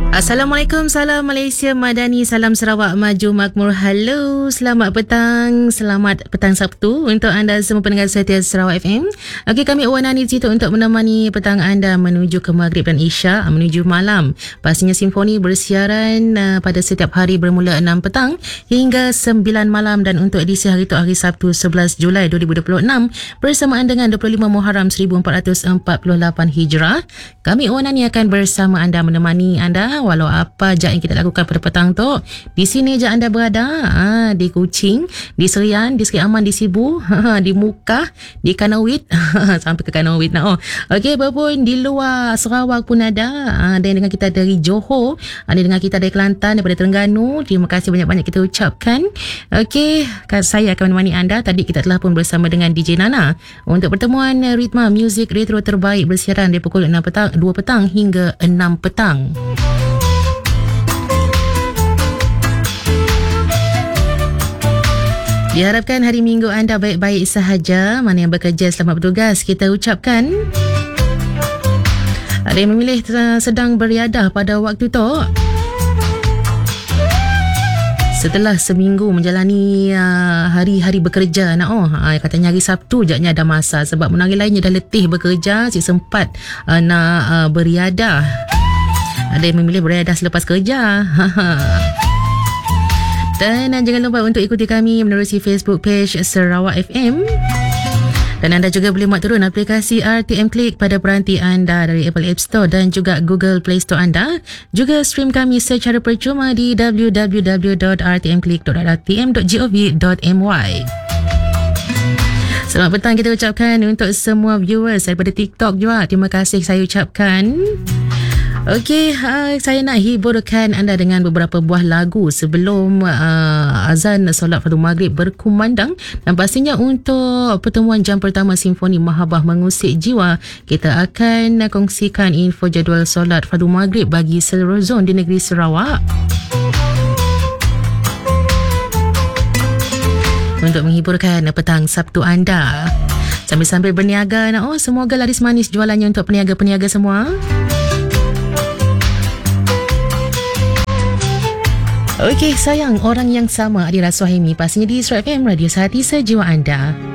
Assalamualaikum, salam Malaysia Madani, salam Sarawak Maju Makmur. Halo, selamat petang Sabtu untuk anda semua pendengar setia Sarawak FM. Okey, kami Wanani di situ untuk menemani petang anda menuju ke Maghrib dan Isya, menuju malam. Pastinya Simfoni bersiaran pada setiap hari bermula 6 petang hingga 9 malam, dan untuk edisi hari itu hari Sabtu 11 Julai 2026 bersamaan dengan 25 Muharram 1448 Hijrah. Kami Wanani akan bersama anda menemani anda walau apa je yang kita lakukan pada petang tu. Di sini je anda berada, di Kuching, di Serian, di Seri Aman, di Sibu, di Mukah, di Kanawit sampai ke Kanawit nak. Okey, walaupun di luar Sarawak pun ada. Ada yang dengan kita dari Johor, ada dengan kita dari Kelantan, daripada Terengganu. Terima kasih banyak-banyak kita ucapkan. Okey, saya akan menemani anda. Tadi kita telah pun bersama dengan DJ Nana untuk pertemuan ritma muzik retro terbaik bersiaran dari pukul 2 petang hingga 6 petang. Diharapkan hari Minggu anda baik-baik sahaja. Mana yang bekerja, selamat bertugas kita ucapkan. Ada yang memilih sedang beriadah pada waktu tu. Setelah seminggu menjalani hari-hari bekerja katanya hari Sabtu jaknya ada masa, sebab menari lainnya dah letih bekerja, si sempat nak beriadah. Ada yang memilih beriadah selepas kerja. Dan jangan lupa untuk ikuti kami menerusi Facebook page Sarawak FM. Dan anda juga boleh muat turun aplikasi RTM Click pada peranti anda dari Apple App Store dan juga Google Play Store anda. Juga stream kami secara percuma di www.rtmclick.rtm.gov.my. Selamat petang kita ucapkan untuk semua viewers daripada TikTok juga. Terima kasih saya ucapkan. Okey, saya nak hiburkan anda dengan beberapa buah lagu sebelum azan solat fardu maghrib berkumandang. Dan pastinya untuk pertemuan jam pertama Simfoni Mahabbah Mengusik Jiwa, kita akan kongsikan info jadual solat fardu maghrib bagi seluruh zon di negeri Sarawak. Untuk menghiburkan petang Sabtu anda sambil-sambil berniaga. Semoga laris manis jualannya untuk peniaga-peniaga semua. Okey, sayang orang yang sama Adira Suhaimi, pastinya di Sarawak FM, radio sehati sejiwa anda.